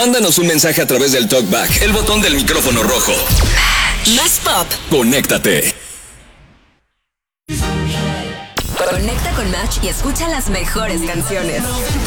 Mándanos un mensaje a través del TalkBack, el botón del micrófono rojo. Más pop. Conéctate. Conecta con Match y escucha las mejores canciones.